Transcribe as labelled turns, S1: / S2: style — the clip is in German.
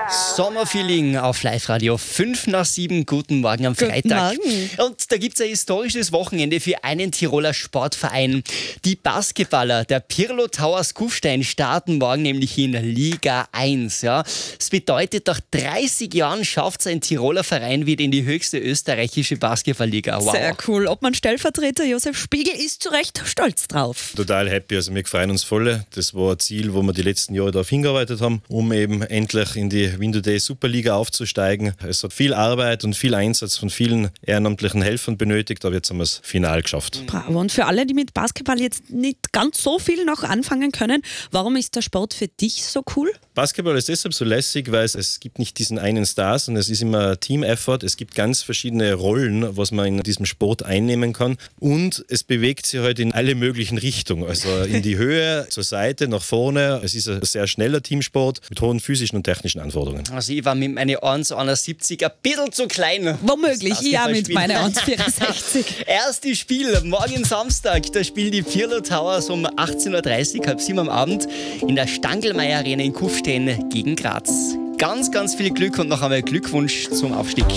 S1: Sommerfeeling auf Live-Radio 5 nach 7. Guten Morgen am Freitag.
S2: Morgen.
S1: Und da gibt es ein historisches Wochenende für einen Tiroler Sportverein. Die Basketballer der Pirlo Towers Kufstein starten morgen nämlich in Liga 1. Ja. Das bedeutet, nach 30 Jahren schafft es ein Tiroler Verein wieder in die höchste österreichische Basketballliga. Wow.
S2: Sehr cool. Obmann Stellvertreter Josef Spiegel ist zu Recht stolz drauf.
S3: Total happy, also wir freuen uns voll. Das war ein Ziel, wo wir die letzten Jahre darauf hingearbeitet haben, um eben endlich in die Window Day Superliga aufzusteigen. Es hat viel Arbeit und viel Einsatz von vielen ehrenamtlichen Helfern benötigt, aber jetzt haben wir es final geschafft.
S2: Bravo. Und für alle, die mit Basketball jetzt nicht ganz so viel noch anfangen können, warum ist der Sport für dich so cool?
S3: Basketball ist deshalb so lässig, weil es gibt nicht diesen einen Star, sondern es ist immer Team-Effort. Es gibt ganz verschiedene Rollen, was man in diesem Sport einnehmen kann. Und es bewegt sich halt in alle möglichen Richtungen. Also in die Höhe, zur Seite, nach vorne. Es ist ein sehr schneller Teamsport mit hohen physischen und technischen Anforderungen.
S1: Also ich war mit meinen 1,71 ein bisschen zu klein.
S2: Womöglich, ja, mit meiner 1,64.
S1: Erstes Spiel morgen Samstag. Da spielen die Pirlo Towers um 18.30 Uhr, halb 7 am Abend in der Stangelmeier Arena in Kufstein gegen Graz. Ganz, ganz viel Glück und noch einmal Glückwunsch zum Aufstieg.